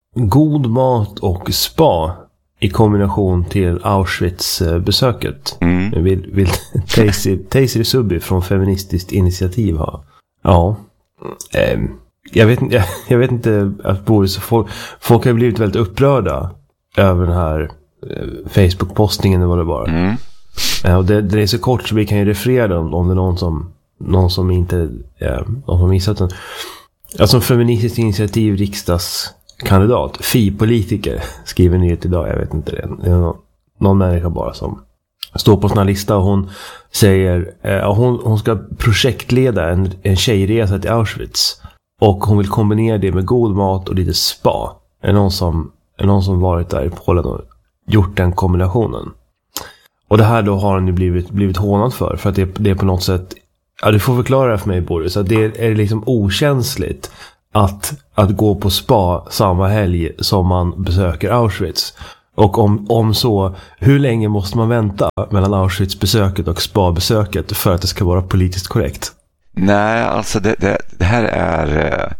god mat och spa i kombination till Auschwitz-besöket. Vill Taysir Subbi från Feministiskt initiativ ha. Ja. Jag vet inte att Boris, folk har blivit väldigt upprörda över den här Facebook-postningen, vad det var. Och det är så kort så vi kan ju referera den om det är någon som inte har missat den. Alltså Feministiskt initiativ riksdagskandidat, FI-politiker, skriver nyhet idag, jag vet inte det är någon människa bara som står på sån här lista, och hon säger hon ska projektleda en tjejresa till Auschwitz, och hon vill kombinera det med god mat och lite spa. Är någon som varit där i Polen och gjort den kombinationen? Och det här då har hon ju blivit hånad för att det är på något sätt, ja, du får förklara det för mig, Boris, att det är liksom okänsligt att gå på spa samma helg som man besöker Auschwitz. Och om så, hur länge måste man vänta mellan Auschwitz-besöket och spa-besöket för att det ska vara politiskt korrekt? Nej, alltså det här är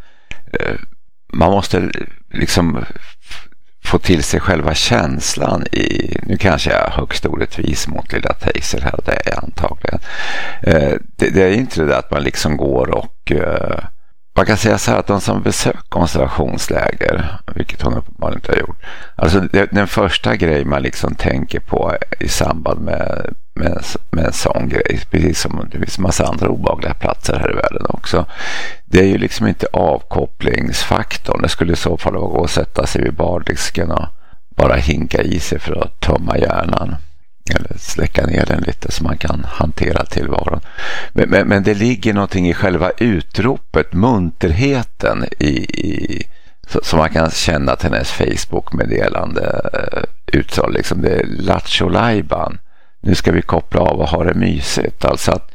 man måste liksom få till sig själva känslan i, nu kanske jag är högst orättvis mot lilla Taysir här, och det är antagligen det är inte det att man liksom går och man kan säga så här att de som besöker koncentrationsläger, vilket hon uppenbarligen inte har gjort, alltså den första grej man liksom tänker på i samband med en sån grej, precis som det finns en massa andra obehagliga platser här i världen också, det är ju liksom inte avkopplingsfaktorn. Det skulle i så fall vara att gå och sätta sig vid bardisken och bara hinka i sig för att tömma hjärnan eller släcka ner den lite så man kan hantera tillvaron. Men det ligger någonting i själva utropet, munterheten så man kan känna till hennes Facebook-meddelande uttal liksom, det är Lattjo Lajban. Nu ska vi koppla av och ha det mysigt. Alltså att,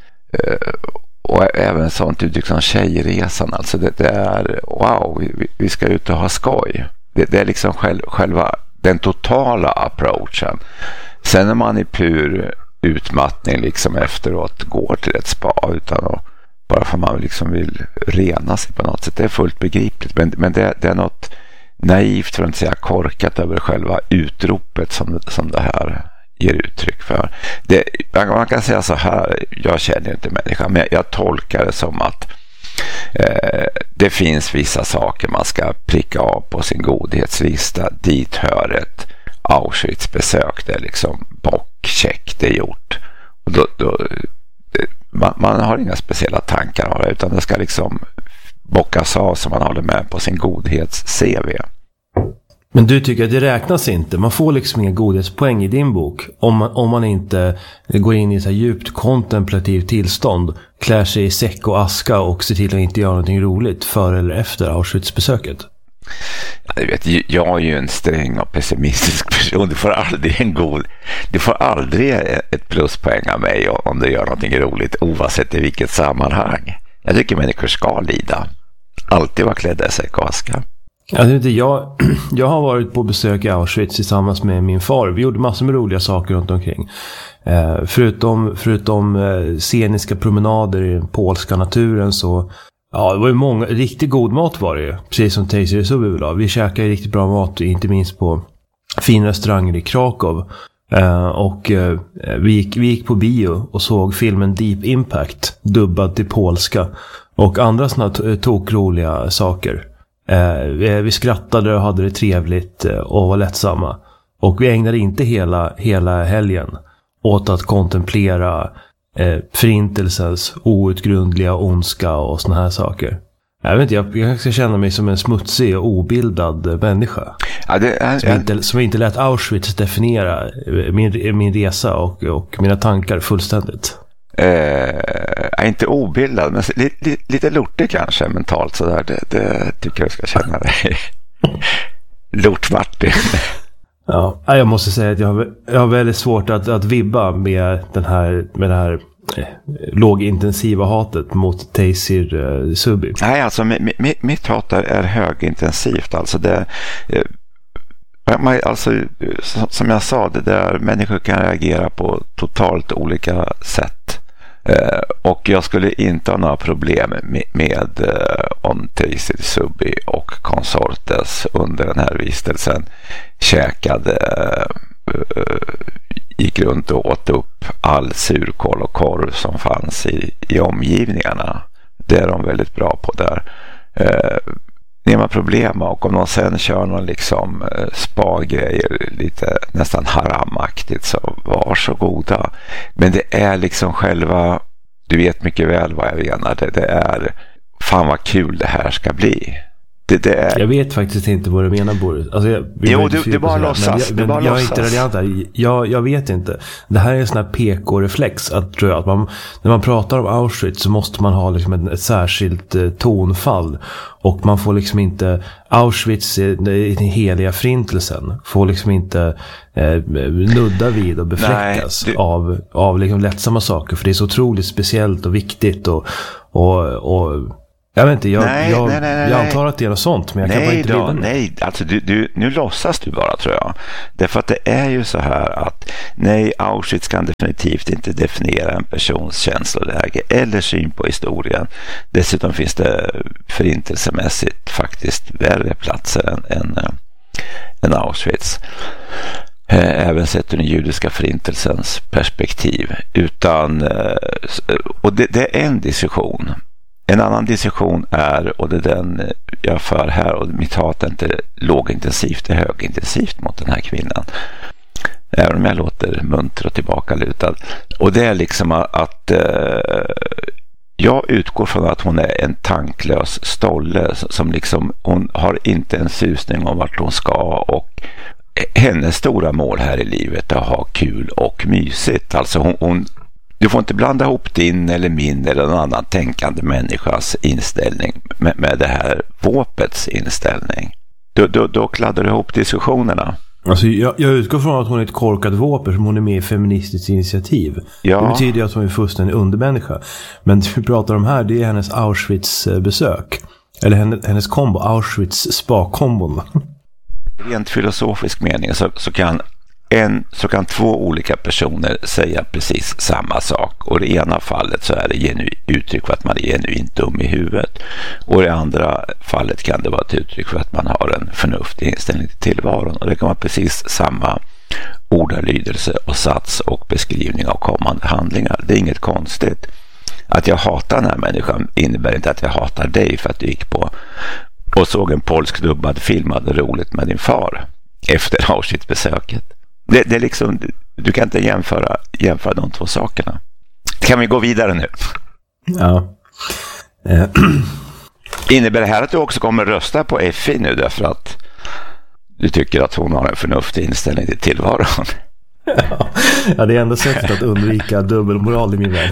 och även sånt uttryck som tjejresan. Alltså det är wow, vi ska ut och ha skoj. Det är liksom själva den totala approachen. Sen när man i pur utmattning liksom efteråt går till ett spa utan att, bara för man liksom vill rena sig på något sätt. Det är fullt begripligt. Men det är något naivt, för att inte säga korkat, över själva utropet som det här ger uttryck för. Man kan säga så här, jag känner inte människan, men jag tolkar det som att det finns vissa saker man ska pricka av på sin godhetslista. Dit hör ett Auschwitz-besök, det är liksom bockcheck, det är gjort. Och man har inga speciella tankar av det, utan det ska liksom bockas av så man håller med på sin godhets-CV. Men du tycker att det räknas inte? Man får liksom inga godhetspoäng i din bok om man inte går in i så här djupt kontemplativt tillstånd, klär sig i säck och aska och ser till att inte göra någonting roligt före eller efter Auschwitz-besöket? Du vet, jag är ju en sträng och pessimistisk person. Du får aldrig ett pluspoäng av mig om du gör någonting roligt, oavsett i vilket sammanhang. Jag tycker människor ska lida. Alltid vara klädda i säck och aska. Jag har varit på besök i Auschwitz tillsammans med min far. Vi gjorde massor med roliga saker runt omkring. Förutom sceniska promenader i den polska naturen, så ja, det var ju många, riktigt god mat var det ju. Precis som Taysir Subbi vill ha. Vi käkade riktigt bra mat, inte minst på fina restauranger i Krakow. Vi gick på bio och såg filmen Deep Impact, dubbad till polska. Och andra sådana tokroliga saker. Vi skrattade och hade det trevligt och var lättsamma. Och vi ägnade inte hela helgen åt att kontemplera förintelsens outgrundliga ondska och såna här saker. Jag vet inte, jag ska känna mig som en smutsig och obildad människa. Ja, som inte lät Auschwitz definiera min resa och mina tankar fullständigt. Inte obildad, men lite lortig kanske mentalt sådär. Det tycker jag ska känna dig. Lort-Martin. Ja, jag måste säga att jag har väldigt svårt att vibba med det här lågintensiva hatet mot Taysir Subbi. Nej, alltså mitt hat är högintensivt. Alltså alltså, som jag sa, det där människor kan reagera på totalt olika sätt. Och jag skulle inte ha några problem med om Taysir Subbi och konsortes under den här fängelsevistelsen käkade, gick runt och åt upp all surkål och korv som fanns i omgivningarna. Det är de väldigt bra på där. Det är man problem, och om de sen kör någon liksom spa-grejer lite nästan haramaktigt, så varsågoda. Men det är liksom själva, du vet mycket väl vad jag menar, det är fan vad kul det här ska bli. Det är... Jag vet faktiskt inte vad du menar, Boris. Alltså, du bara låtsas. Jag är inte raljant här. Jag vet inte. Det här är en sån här PK-reflex. Tror jag, att när man pratar om Auschwitz så måste man ha liksom ett särskilt tonfall. Och man får liksom inte... Auschwitz, den heliga förintelsen, får liksom inte nudda vid och befläckas av liksom lättsamma saker. För det är så otroligt speciellt och viktigt och jag vet inte, jag antar att det är något sånt, men jag kan bara inte bilda mig. Nej, alltså nu låtsas du bara, tror jag. Därför att det är ju så här att Auschwitz kan definitivt inte definiera en persons känsloläge eller syn på historien. Dessutom finns det förintelsemässigt faktiskt värre platser än Auschwitz. Även sett ur den judiska förintelsens perspektiv. Och det är en diskussion. En annan diskussion är, och det är den jag för här, och mitt hat är inte lågintensivt, det är högintensivt mot den här kvinnan. Även om jag låter munter och tillbakalutad. Och det är liksom att jag utgår från att hon är en tanklös stolle som liksom, hon har inte en susning om vart hon ska, och hennes stora mål här i livet är att ha kul och mysigt. Alltså du får inte blanda ihop din eller min eller någon annan tänkande människas inställning med det här våpets inställning. Då kladdar du ihop diskussionerna. Alltså jag utgår från att hon är ett korkat våpen, som hon är med i Feministiskt initiativ. Ja. Det betyder ju att hon är fullständig undermänniska. Men det vi pratar om här, det är hennes Auschwitz-besök. Eller hennes kombo, Auschwitz-spa-kombon. Rent filosofisk mening så kan två olika personer säga precis samma sak, och i det ena fallet så är det uttryck för att man är genuint dum i huvudet, och i det andra fallet kan det vara ett uttryck för att man har en förnuftig inställning till tillvaron, och det kan vara precis samma ordalydelse och sats och beskrivning av kommande handlingar. Det är inget konstigt. Att jag hatar den här människan innebär inte att jag hatar dig för att du gick på och såg en polsk dubbad film, hade roligt med din far efter Auschwitz-besöket. Det är liksom, du kan inte jämföra de två sakerna. Kan vi gå vidare nu? Ja. Innebär det här att du också kommer rösta på FI nu därför att du tycker att hon har en förnuftig inställning till tillvaron? Ja, det är enda sättet att undvika dubbelmoral i min värld.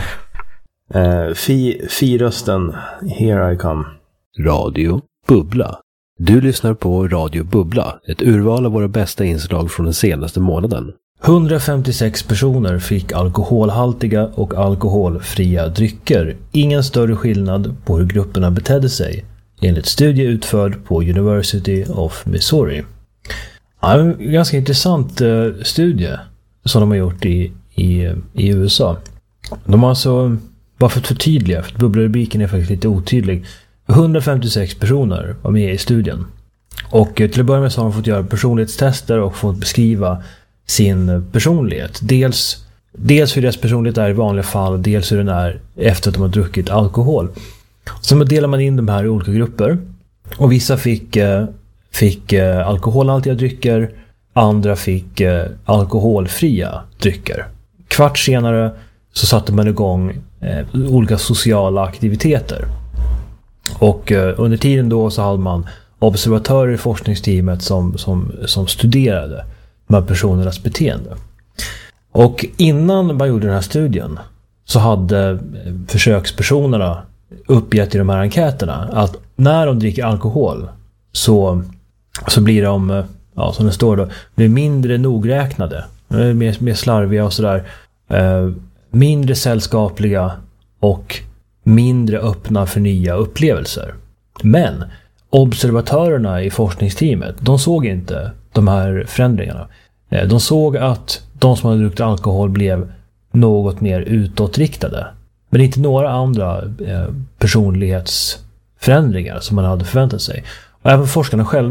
Fi-rösten, here I come. Radio Bubbla. Du lyssnar på Radio Bubbla, ett urval av våra bästa inslag från den senaste månaden. 156 personer fick alkoholhaltiga och alkoholfria drycker. Ingen större skillnad på hur grupperna betedde sig, enligt studie utförd på University of Missouri. Ja, en ganska intressant studie som de har gjort i USA. De har alltså, bara för att förtydliga, för bubblerubriken är faktiskt lite otydlig, 156 personer var med i studien. Och till att börja med så har de fått göra personlighetstester och fått beskriva sin personlighet. Dels hur deras personlighet är i vanliga fall, dels hur den är efter att de har druckit alkohol. Så delar man in de här i olika grupper. Och vissa fick alkoholhaltiga drycker, andra fick alkoholfria drycker. Kvart senare så satte man igång olika sociala aktiviteter. Och under tiden då så hade man observatörer i forskningsteamet som studerade de här personernas beteende. Och innan man gjorde den här studien så hade försökspersonerna uppgett i de här enkäterna att när de dricker alkohol så blir de, ja, som det står då, blir mindre nogräknade, mer slarviga och sådär, mindre sällskapliga och mindre öppna för nya upplevelser. Men observatörerna i forskningsteamet, de såg inte de här förändringarna. De såg att de som hade druckit alkohol blev något mer utåtriktade. Men inte några andra personlighetsförändringar som man hade förväntat sig. Och även forskarna själva,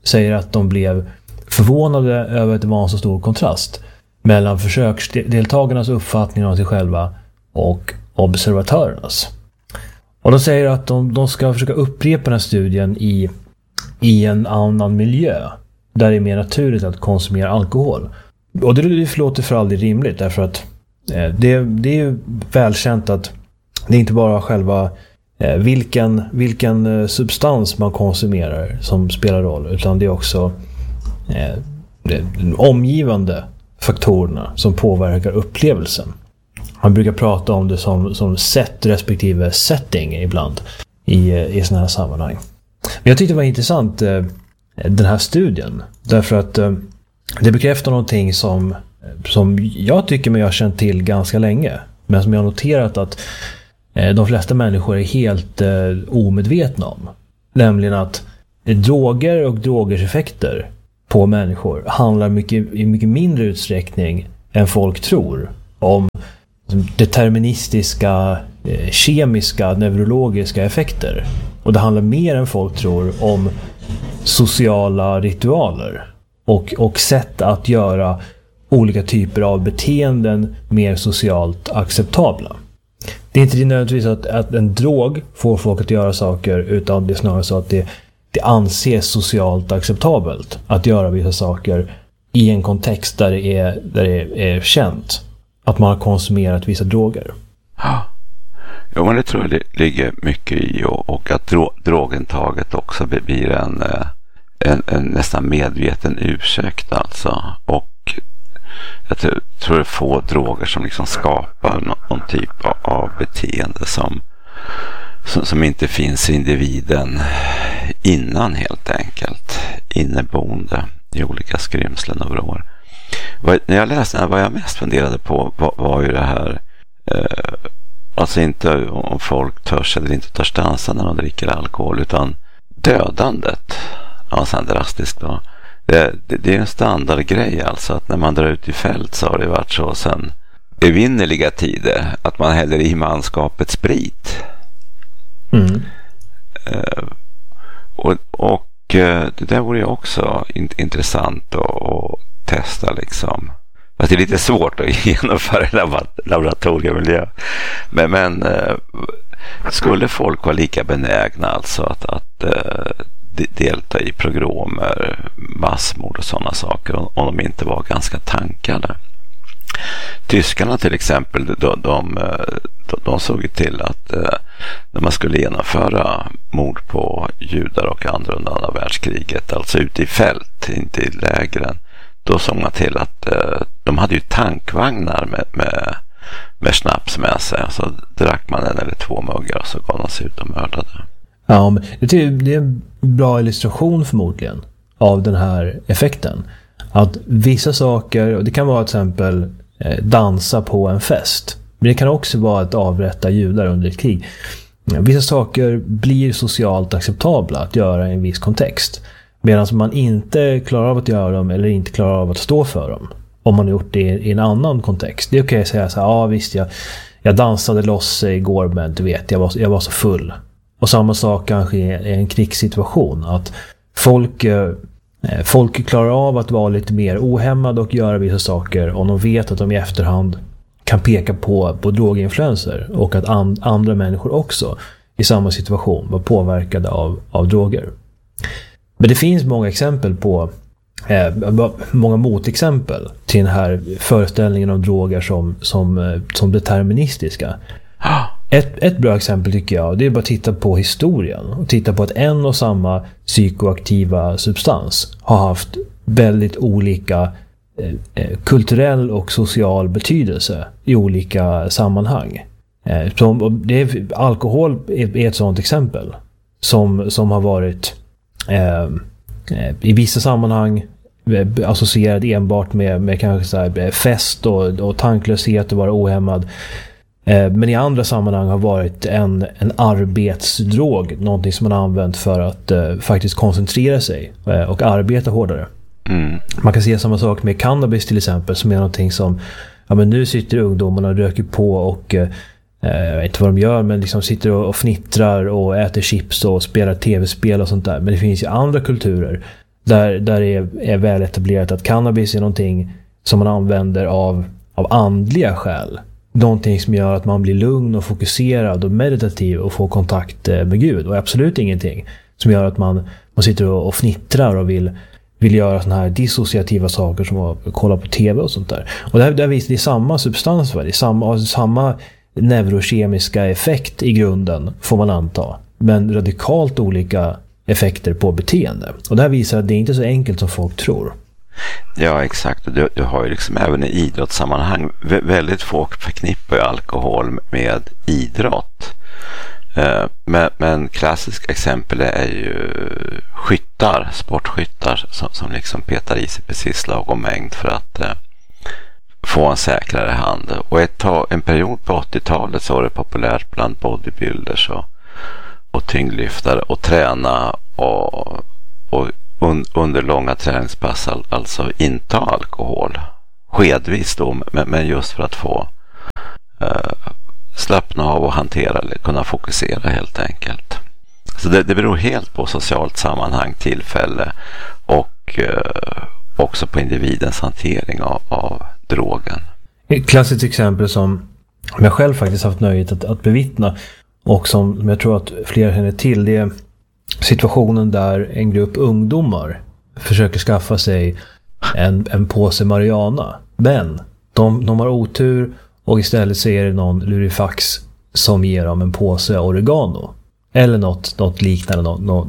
säger att de blev förvånade över att det var en så stor kontrast mellan försöksdeltagarnas uppfattning av sig själva och observatörernas. Och de säger att de ska försöka upprepa den här studien i en annan miljö där det är mer naturligt att konsumera alkohol. Och det låter för aldrig rimligt, därför att det är ju välkänt att det är inte bara själva vilken substans man konsumerar som spelar roll, utan det är också de omgivande faktorerna som påverkar upplevelsen. Man brukar prata om det som set respektive setting ibland i sådana här sammanhang. Men jag tyckte det var intressant den här studien, därför att det bekräftar någonting som jag tycker mig ha känt till ganska länge, men som jag har noterat att de flesta människor är helt omedvetna om. Nämligen att droger och drogers effekter på människor handlar i mycket mindre utsträckning än folk tror om deterministiska, kemiska, neurologiska effekter. Och det handlar mer än folk tror om sociala ritualer och sätt att göra olika typer av beteenden mer socialt acceptabla. Det är inte nödvändigtvis att en drog får folk att göra saker, utan det är snarare så att det anses socialt acceptabelt att göra vissa saker i en kontext där det är känt att man har konsumerat vissa droger. Ja, men det tror jag det ligger mycket i, och att drogintaget också blir en nästan medveten ursäkt alltså. Och jag tror det är få droger som liksom skapar någon typ av beteende som inte finns i individen innan, helt enkelt inneboende i olika skrymslen och vrår. När jag läste det, vad jag mest funderade på var ju det här, alltså inte om folk törs eller inte törs dansa när de dricker alkohol, utan dödandet. Ja, sen drastiskt då. Det är en standardgrej alltså, att när man drar ut i fält så har det varit så sen evinnerliga tider att man häller i manskapet sprit. Mm. Och det där vore ju också intressant att testa liksom. Att det är lite svårt att genomföra i laboratoriemiljö. Men skulle folk vara lika benägna alltså att delta i progromer, massmord och sådana saker om de inte var ganska tankade? Tyskarna till exempel, de såg ju till att när man skulle genomföra mord på judar och andra under andra världskriget, alltså ute i fält, inte i lägren, då såg man till att de hade ju tankvagnar med snaps med sig, så drack man en eller två muggar och så gav de sig ut och mördade. Ja, men det är en bra illustration förmodligen av den här effekten. Att vissa saker, och det kan vara till exempel dansa på en fest, men det kan också vara att avrätta judar under ett krig. Vissa saker blir socialt acceptabla att göra i en viss kontext, medan man inte klarar av att göra dem eller inte klarar av att stå för dem om man har gjort det i en annan kontext. Det är okej att säga så här, ja visst, jag dansade loss igår, men du vet, jag var så full. Och samma sak kanske i en krigssituation, att folk klarar av att vara lite mer ohämmade och göra vissa saker om de vet att de i efterhand kan peka på droginfluenser, och att andra människor också i samma situation var påverkade av droger. Men det finns många exempel på många motexempel till den här föreställningen om droger som deterministiska. Ett bra exempel tycker jag, det är bara att titta på historien och titta på att en och samma psykoaktiva substans har haft väldigt olika kulturell och social betydelse i olika sammanhang. Alkohol är ett sådant exempel som har varit i vissa sammanhang associerad enbart med kanske så här fest och tanklöshet och vara ohämmad. Men i andra sammanhang har varit en arbetsdrog, någonting som man har använt för att faktiskt koncentrera sig och arbeta hårdare. Mm. Man kan se samma sak med cannabis till exempel, som är någonting som, ja men nu sitter ungdomarna och röker på och jag vet inte vad de gör, men liksom sitter och fnittrar och äter chips och spelar tv-spel och sånt där. Men det finns ju andra kulturer Där det är väl etablerat att cannabis är någonting som man använder av andliga skäl. Någonting som gör att man blir lugn och fokuserad och meditativ och får kontakt med Gud. Och absolut ingenting som gör att man sitter och fnittrar och vill göra såna här dissociativa saker som att kolla på tv och sånt där. Och där visar det samma substans, det är samma neurokemiska effekt i grunden, får man anta. Men radikalt olika effekter på beteende. Och det här visar att det är inte så enkelt som folk tror. Ja, exakt. Du har ju liksom även i idrottssammanhang väldigt få förknippar ju alkohol med idrott. Men klassiska exempel är ju sportskyttar som liksom petar i sig precis lagom mängd för att få en säkrare hand. Och en period på 80-talet så var det populärt bland bodybuilders och tyngdlyftare att träna och under långa träningspass alltså inta alkohol skedvis då, men just för att få slappna av och hantera eller kunna fokusera helt enkelt. Så det beror helt på socialt sammanhang, tillfälle och också på individens hantering av drogen. Ett klassiskt exempel som jag själv faktiskt haft nöjet att bevittna och som jag tror att fler känner till, det är situationen där en grupp ungdomar försöker skaffa sig en påse marijuana. Men de har otur och istället så är det någon lurifax som ger dem en påse oregano. Eller något liknande,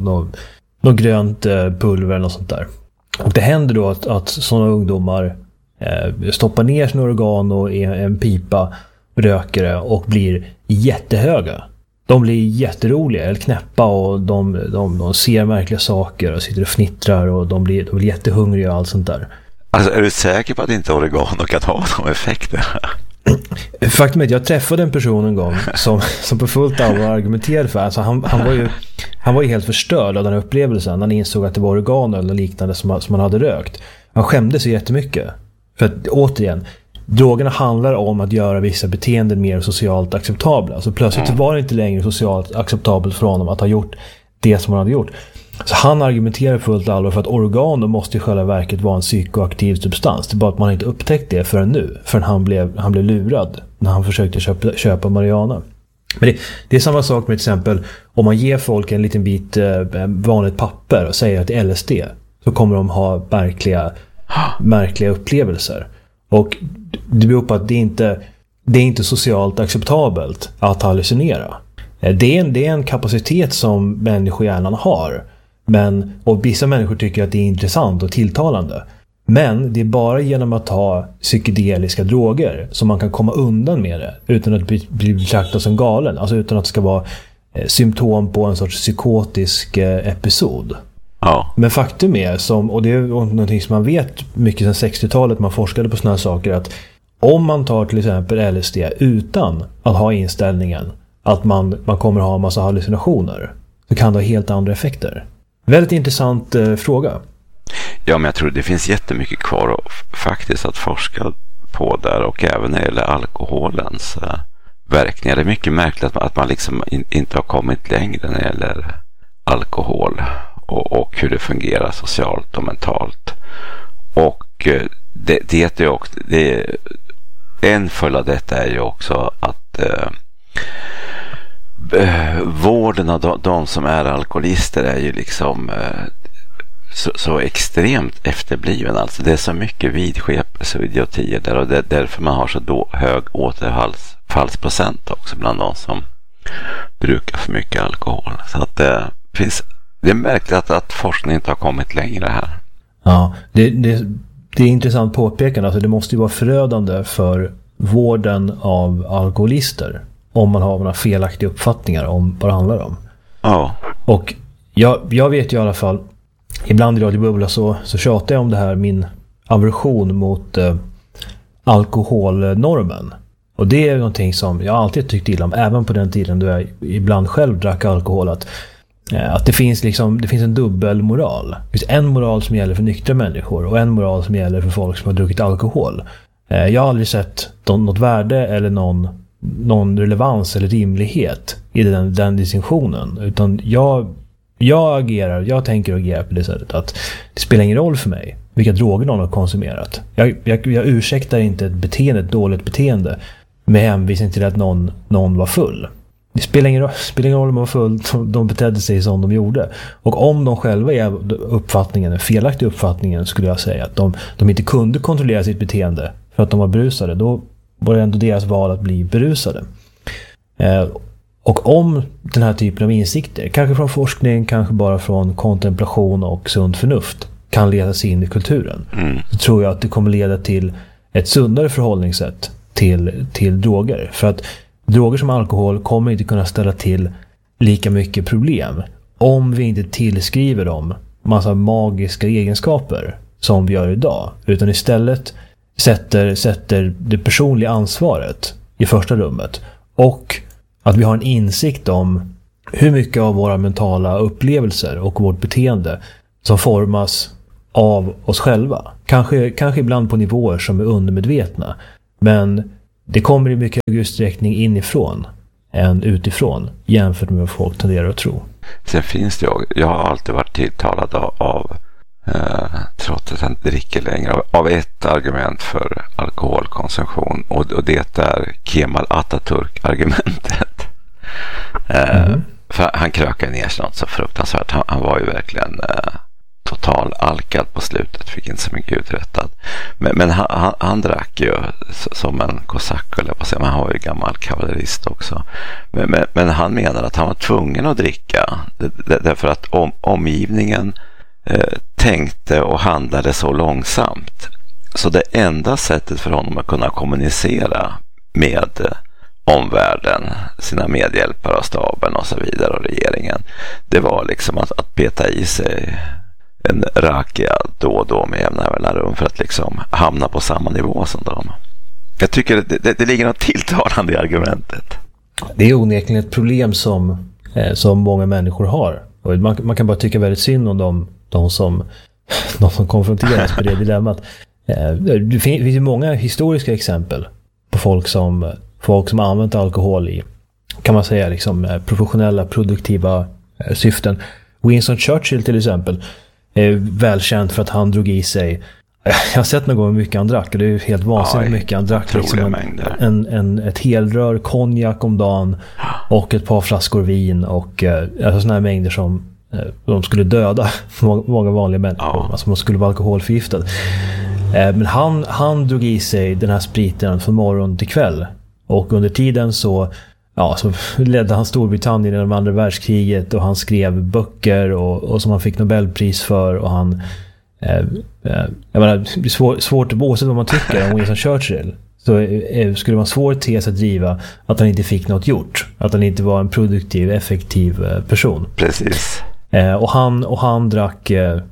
något grönt pulver eller något sånt där. Och det händer då att sådana ungdomar stoppar ner sin oregano i en pipa, röker det och blir jättehöga. De blir jätteroliga eller knäppa och de ser märkliga saker och sitter och fnittrar och de blir jättehungriga och allt sånt där. Alltså, är du säker på att inte oregano kan ha de effekterna? Faktum är att jag träffade en person en gång som på fullt allvar argumenterade för. Alltså han var ju helt förstörd av den upplevelsen. Han insåg att det var oregano eller liknande som han hade rökt. Han skämdes ju jättemycket. För att återigen, drogerna handlar om att göra vissa beteenden mer socialt acceptabla. Så plötsligt så var det inte längre socialt acceptabelt för honom att ha gjort det som han hade gjort. Så han argumenterar fullt allvar för att oregano måste i själva verket vara en psykoaktiv substans. Det är bara att man inte upptäckt det förrän nu. Förrän han blev lurad när han försökte köpa marijuana. Men det är samma sak med till exempel om man ger folk en liten bit vanligt papper och säger att det är LSD, så kommer de ha märkliga upplevelser. Och det beror på att det är inte socialt acceptabelt att hallucinera. Det är en kapacitet som människohjärnan har. Och vissa människor tycker att det är intressant och tilltalande. Men det är bara genom att ta psykedeliska droger som man kan komma undan med det utan att bli betraktad som galen. Alltså utan att det ska vara symptom på en sorts psykotisk episod. Ja. Men faktum är, och det är någonting som man vet mycket sedan 60-talet, man forskade på såna här saker, att om man tar till exempel LSD utan att ha inställningen att man kommer ha en massa hallucinationer, så kan det ha helt andra effekter. Väldigt intressant fråga. Ja, men jag tror det finns jättemycket kvar faktiskt att forska på där, och även när det gäller alkoholens verkningar. Det är mycket märkligt att man liksom inte har kommit längre när det gäller alkohol och hur det fungerar socialt och mentalt. Och det är också, en följd av detta är ju också att vården av de som är alkoholister är ju liksom så extremt efterbliven. Alltså det är så mycket vidskepelse och idiotier där, och det är därför man har så hög återfallsprocent också bland de som brukar för mycket alkohol. Så att det är märkligt att forskningen inte har kommit längre här. Ja, det är intressant påpekande. Alltså det måste ju vara förödande för vården av alkoholister om man har några felaktiga uppfattningar om vad det handlar om. Ja. Och jag vet ju i alla fall, ibland i Radio Bubbla så tjatar jag om det här, min aversion mot alkoholnormen. Och det är någonting som jag alltid tyckt illa om, även på den tiden då jag ibland själv drack alkohol, att det finns en dubbel moral. Det finns en moral som gäller för nyktra människor och en moral som gäller för folk som har druckit alkohol. Jag har aldrig sett något värde eller någon relevans eller rimlighet i den distinktionen, utan jag Jag tänker agera på det sättet att det spelar ingen roll för mig vilka droger någon har konsumerat. Jag ursäktar inte ett dåligt beteende med hänvisning till att någon var full. Det spelar ingen roll om de var full, de betedde sig som de gjorde. Och om de själva är den felaktiga uppfattningen, skulle jag säga att de inte kunde kontrollera sitt beteende för att de var berusade, då var det ändå deras val att bli berusade. Och om den här typen av insikter, kanske från forskning, kanske bara från kontemplation och sunt förnuft, kan leda sig in i kulturen, så tror jag att det kommer leda till ett sundare förhållningssätt till droger. För att droger som alkohol kommer inte kunna ställa till lika mycket problem om vi inte tillskriver dem massa magiska egenskaper som vi gör idag, utan istället sätter det personliga ansvaret i första rummet, och att vi har en insikt om hur mycket av våra mentala upplevelser och vårt beteende som formas av oss själva. Kanske ibland på nivåer som är undermedvetna, men det kommer i mycket högre utsträckning inifrån än utifrån, jämfört med vad folk tenderar att tro. Sen finns det jag har alltid varit tilltalad av trots att jag inte dricker längre, av ett argument för alkoholkonsumtion, och det är Kemal Atatürk-argumentet. För han krökade ner sig något så fruktansvärt. Han var ju verkligen total alkad på slutet, fick inte så mycket uträttat. Men han drack ju som en kosack, eller vad säger man, han var ju gammal kavallerist också. Men han menar att han var tvungen att dricka därför att omgivningen tänkte och handlade så långsamt. Så det enda sättet för honom att kunna kommunicera med omvärlden, sina medhjälpare och staben och så vidare och regeringen, det var liksom att peta i sig en rakia då och då med jämna mellanrum för att liksom hamna på samma nivå som dem. Jag tycker det ligger något tilltalande i argumentet. Det är onekligen ett problem som många människor har. Och man kan bara tycka väldigt synd om de som konfronteras med det dilemmat. Det finns ju många historiska exempel på folk som använt alkohol i, kan man säga, liksom professionella, produktiva syften. Winston Churchill till exempel är välkänd för att han drog i sig, jag har sett någon gång hur mycket han drack, och det är ju helt vansinnigt mycket han drack, liksom ett helrör konjak om dagen och ett par flaskor vin och alltså såna här mängder som de skulle döda många vanliga människor, alltså man skulle vara alkoholförgiftad. Men han drog i sig den här spriten från morgon till kväll, och under tiden så ledde han Storbritannien i det andra världskriget, och han skrev böcker och som han fick Nobelpris för, och han jag menar, det är svårt att oavsett vad man tycker om Winston Churchill, så skulle man svårt tes att driva att han inte fick något gjort, att han inte var en produktiv, effektiv person. Precis. Och han drack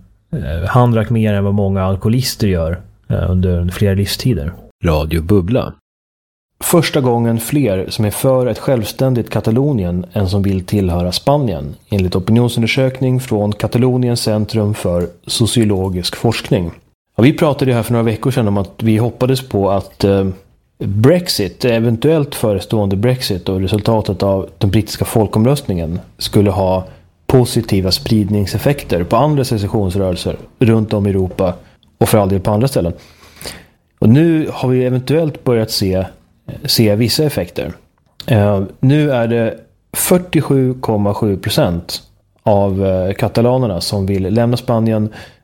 mer än vad många alkoholister gör under flera livstider. Radio Bubbla. Första gången fler som är för ett självständigt Katalonien än som vill tillhöra Spanien, enligt opinionsundersökning från Kataloniens centrum för sociologisk forskning. Och vi pratade här för några veckor sedan om att vi hoppades på att Brexit, eventuellt förestående Brexit och resultatet av den brittiska folkomröstningen, skulle ha positiva spridningseffekter på andra secessionsrörelser runt om i Europa och för all del på andra ställen. Och nu har vi eventuellt börjat se vissa effekter. Nu är det 47,7% av katalanerna som vill lämna Spanien.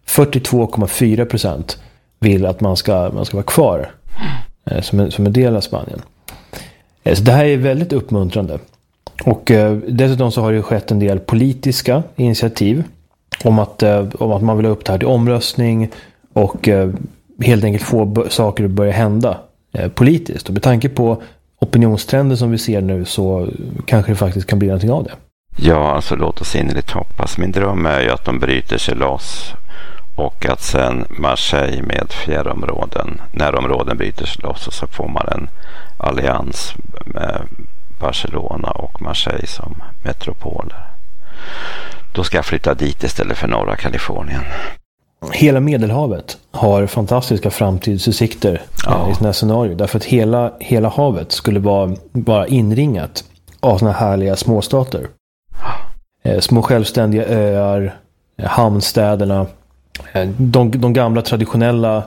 42,4% vill att man ska vara kvar som en del av Spanien. Så det här är väldigt uppmuntrande. Och dessutom så har det skett en del politiska initiativ om att man vill ha upp det här till omröstning och helt enkelt få saker att börja hända politiskt. Och med tanke på opinionstrenden som vi ser nu, så kanske det faktiskt kan bli någonting av det. Ja, alltså låt oss innerligt hoppas. Min dröm är ju att de bryter sig loss och att sen Marseille med närområden bryter sig loss, och så får man en allians med Barcelona och Marseille som metropoler. Då ska jag flytta dit istället för norra Kalifornien. Hela Medelhavet har fantastiska framtidsutsikter i sådana här scenarier. Därför att hela havet skulle vara inringat av sådana härliga småstater. små självständiga öar, hamnstäderna, de gamla traditionella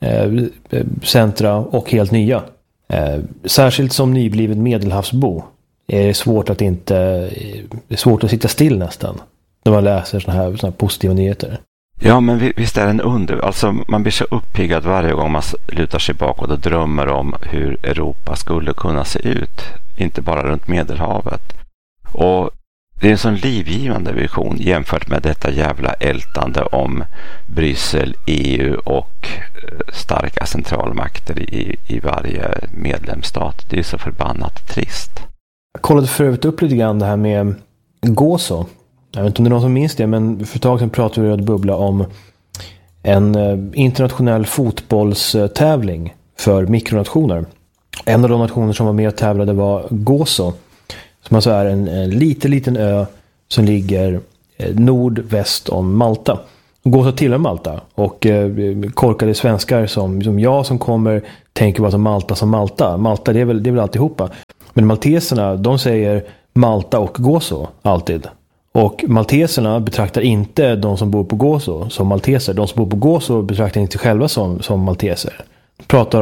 centra och helt nya. Särskilt som nybliven medelhavsbo är det svårt att sitta still nästan när man läser såna här positiva nyheter. Ja, men visst är det alltså man blir så uppiggad varje gång man lutar sig bakåt och drömmer om hur Europa skulle kunna se ut, inte bara runt Medelhavet. Och det är en sån livgivande vision jämfört med detta jävla ältande om Bryssel, EU och starka centralmakter i varje medlemsstat. Det är så förbannat trist. Jag kollade förut upp lite grann det här med Gozo. Jag vet inte om det är någon som minns det, men för ett tag sedan pratade vi i Röd Bubbla om en internationell fotbollstävling för mikronationer. En av de nationer som var med och tävlade var Gozo, som alltså är en liten ö som ligger nordväst om Malta. Gozo tillhör Malta, och korkade svenskar som jag som kommer tänker bara som Malta. Malta det är väl alltihopa. Men malteserna, de säger Malta och Gozo alltid. Och malteserna betraktar inte de som bor på Gozo som malteser. De som bor på Gozo betraktar inte sig själva som malteser. Pratar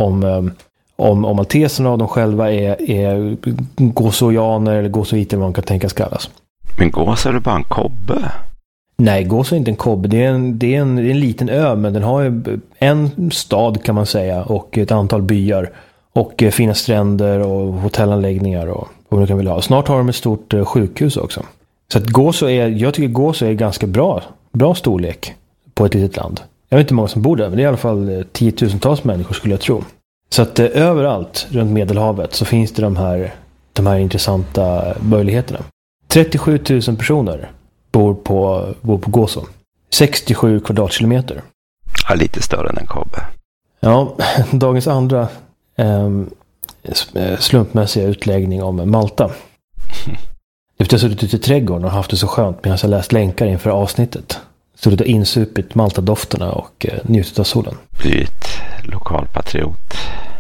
om malteserna, och de själva är gozoianer eller gozoiter, vad man kan tänkas kallas. Men Gozo är det bara en kobbe? Nej, Gozo är inte en kobbe. Det är en liten ö, men den har ju en stad kan man säga, och ett antal byar. Och fina stränder och hotellanläggningar och vad man kan vilja ha. Snart har de ett stort sjukhus också. Så att jag tycker Gozo är ganska bra storlek på ett litet land. Jag vet inte hur många som bor där, men det är i alla fall 10 000-tals människor skulle jag tro. Så att överallt runt Medelhavet så finns det de här intressanta möjligheterna. 37 000 personer bor på Gozo. 67 kvadratkilometer. Ja, lite större än en kobbe. Ja, dagens andra slumpmässiga utläggning om Malta. Efter att jag suttit ute i trädgården och haft det så skönt medan jag läst länkar inför avsnittet. Suttit och insupit Malta-dofterna och njutit av solen. Blivit lokalpatriot.